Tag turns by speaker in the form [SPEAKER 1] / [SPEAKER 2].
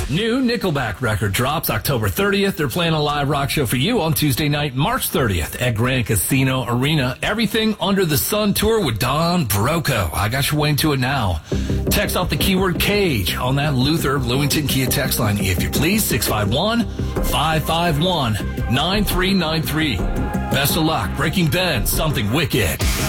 [SPEAKER 1] New Nickelback record drops October 30th. They're playing a live rock show for you on Tuesday night, March 30th at Grand Casino Arena. Everything Under the Sun tour with Don Broco. I got your way into it now. Text off the keyword Cage on that Luther Lewington Kia text line, if you please, 651-551-9393. Best of luck. Breaking Ben, Something Wicked.